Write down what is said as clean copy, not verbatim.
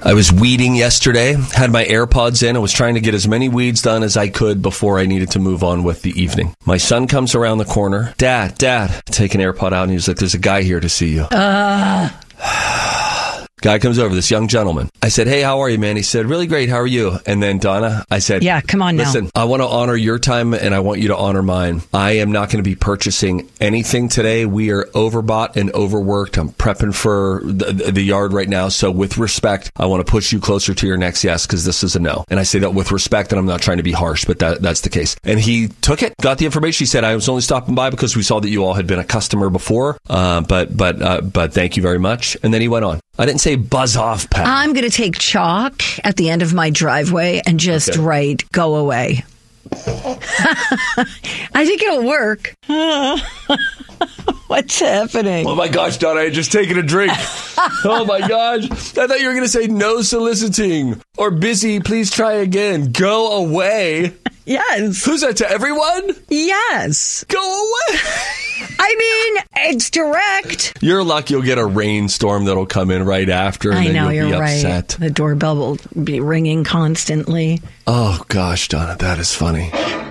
I was weeding yesterday, had my AirPods in. I was trying to get as many weeds done as I could before I needed to move on with the evening. My son comes around the corner. Dad, take an AirPod out, and he's like, there's a guy here to see you. Guy comes over, this young gentleman. I said, hey, how are you, man? He said, really great. How are you? And then Donna, I said, yeah, come on now. Listen, I want to honor your time and I want you to honor mine. I am not going to be purchasing anything today. We are overbought and overworked. I'm prepping for the yard right now. So with respect, I want to push you closer to your next yes, because this is a no. And I say that with respect, and I'm not trying to be harsh, but that's the case. And he took it, got the information. He said, I was only stopping by because we saw that you all had been a customer before. But thank you very much. And then he went on. I didn't say buzz off, Pat. I'm going to take chalk at the end of my driveway and just write, go away. I think it'll work. What's happening? Oh my gosh, Donna, I had just taken a drink. Oh my gosh. I thought you were going to say no soliciting or busy, please try again. Go away. Yes. Who's that, to everyone? Yes. Go away. I mean, it's direct. You're lucky you'll get a rainstorm that'll come in right after, and I then know, you'll be you're upset. Right. The doorbell will be ringing constantly. Oh gosh, Donna, that is funny.